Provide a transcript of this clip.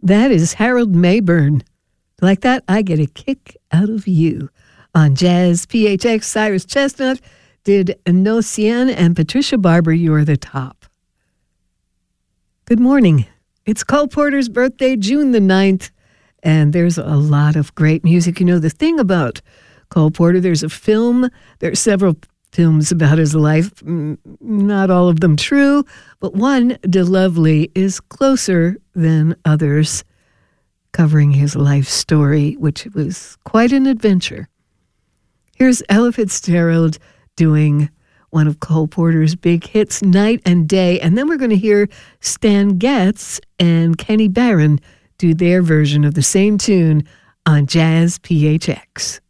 That is Harold Mayburn. Like that, I get a kick out of you. On Jazz PHX, Cyrus Chestnut did No Cien, and Patricia Barber, You're the Top. Good morning. It's Cole Porter's birthday, June the 9th, and there's a lot of great music. You know, the thing about Cole Porter, there's several films about his life, not all of them true, but one, De Lovely, is closer than others, covering his life story, which was quite an adventure. Here's Ella Fitzgerald doing one of Cole Porter's big hits, Night and Day, and then we're going to hear Stan Getz and Kenny Barron do their version of the same tune on Jazz PHX.